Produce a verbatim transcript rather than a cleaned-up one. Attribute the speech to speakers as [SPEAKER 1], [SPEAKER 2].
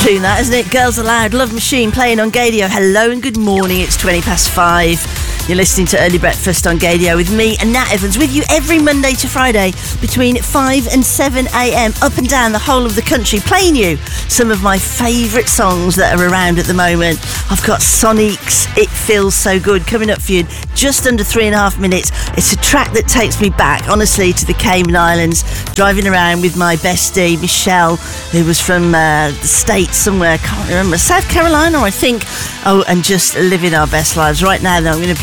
[SPEAKER 1] tune, that, isn't it? Girls Aloud, Love Machine, playing on Gaydio. Hello and good morning. It's twenty past five. You're listening to Early Breakfast on Gaydio with me and Nat Evans, with you every Monday to Friday between five and seven a.m. up and down the whole of the country, playing you some of my favourite songs that are around at the moment. I've got Sonic's It Feels So Good coming up for you in just under three and a half minutes. It's a track that takes me back, honestly, to the Cayman Islands, driving around with my bestie, Michelle, who was from uh, the States somewhere, I can't remember, South Carolina, I think. Oh, and just living our best lives. Right now, though, I'm going to